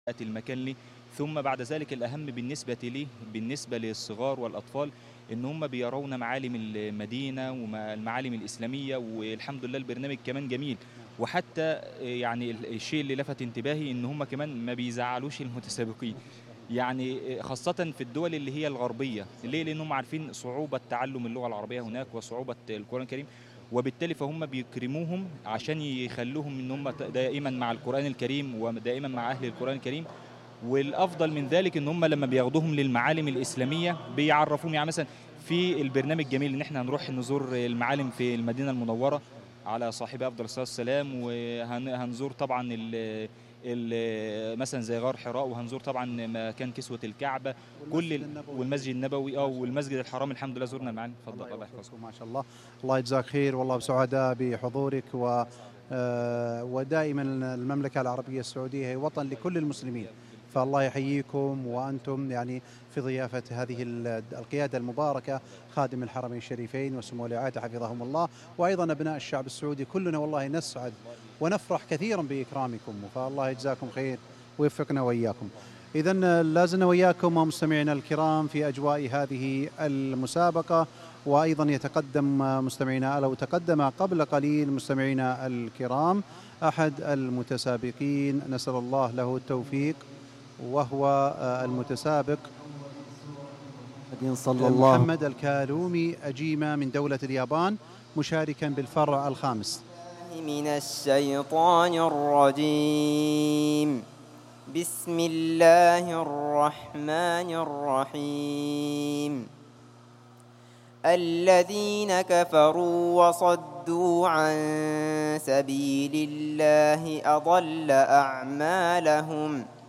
المكان ليه. ثم بعد ذلك الأهم بالنسبة ليه، بالنسبة للصغار والأطفال، إن هم بيرون معالم المدينة والمعالم الإسلامية، والحمد لله البرنامج كمان جميل. وحتى يعني الشيء اللي لفت انتباهي إن هم كمان ما بيزعلوش المتسابقين، يعني خاصة في الدول اللي هي الغربية. ليه؟ لأنهم عارفين صعوبة تعلم اللغة العربية هناك وصعوبة القرآن الكريم، وبالتالي فهم بيكرموهم عشان يخلوهم ان هم دائما مع القرآن الكريم ودائما مع اهل القرآن الكريم. والافضل من ذلك ان هم لما بياخدوهم للمعالم الاسلاميه بيعرفوهم، يعني مثلا في البرنامج جميل ان احنا هنروح نزور المعالم في المدينه المنوره على صاحبها افضل الصلاه والسلام، وهنزور طبعا مثلا زي غار حراء، وهنزور طبعا مكان كسوه الكعبه كل والمسجد النبوي والمسجد النبوي ما شاء الله. والمسجد الحرام. الحمد لله زرنا المعالم. الله اتفضل الله يحفظك. يوفقكم ما شاء الله. الله يجزاك خير، والله بسعداء بحضورك ودائما المملكة العربية السعودية هي وطن لكل المسلمين، فالله يحييكم وأنتم يعني في ضيافة هذه القيادة المباركة، خادم الحرمين الشريفين وسمو ولي حفظهم الله، وأيضا أبناء الشعب السعودي كلنا والله نسعد ونفرح كثيرا بإكرامكم، فالله يجزاكم خير ويوفقنا وإياكم. إذا لازلنا وإياكم ومستمعينا الكرام في أجواء هذه المسابقة، وأيضا يتقدم مستمعينا أو تقدم قبل قليل مستمعينا الكرام أحد المتسابقين، نسأل الله له التوفيق، وهو المتسابق صلى الله محمد الكالومي أجيما من دولة اليابان، مشاركا بالفرع الخامس. من الشيطان الرجيم. بسم الله الرحمن الرحيم. الذين كفروا وصدوا عن سبيل الله أضل أعمالهم